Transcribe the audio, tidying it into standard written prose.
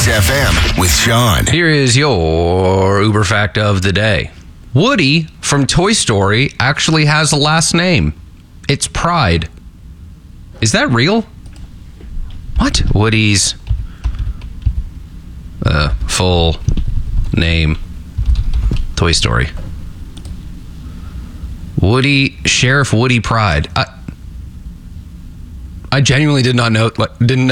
Kiss FM with Sean. Here is your Uber fact of the day. Woody from Toy Story actually has a last name. It's Pride. Is that real? What? Woody's full name. Toy Story. Sheriff Woody Pride. I genuinely did not know. Didn't